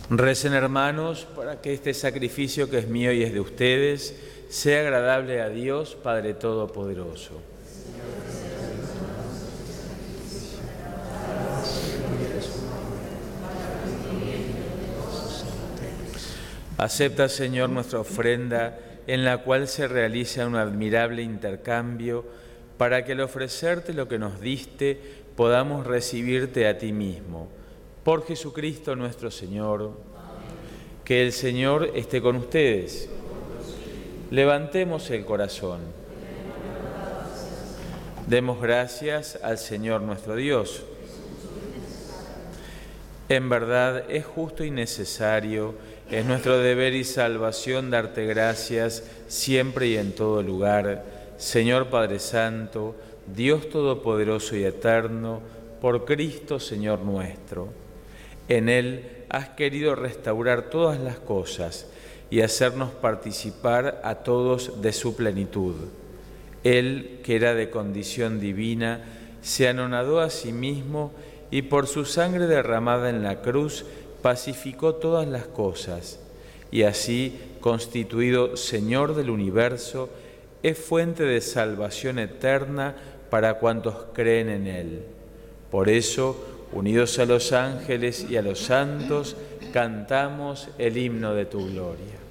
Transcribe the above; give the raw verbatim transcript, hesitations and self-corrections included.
Recen, hermanos, para que este sacrificio que es mío y es de ustedes sea agradable a Dios Padre Todopoderoso. Acepta, Señor, nuestra ofrenda, en la cual se realiza un admirable intercambio, para que al ofrecerte lo que nos diste, podamos recibirte a ti mismo. Por Jesucristo nuestro Señor. Que el Señor esté con ustedes. Levantemos el corazón. Demos gracias al Señor nuestro Dios. En verdad es justo y necesario, es nuestro deber y salvación darte gracias siempre y en todo lugar, Señor Padre Santo, Dios Todopoderoso y Eterno, por Cristo Señor nuestro. En Él has querido restaurar todas las cosas y hacernos participar a todos de su plenitud. Él, que era de condición divina, se anonadó a sí mismo y por su sangre derramada en la cruz pacificó todas las cosas, y así, constituido Señor del universo, es fuente de salvación eterna para cuantos creen en Él. Por eso, unidos a los ángeles y a los santos, cantamos el himno de tu gloria.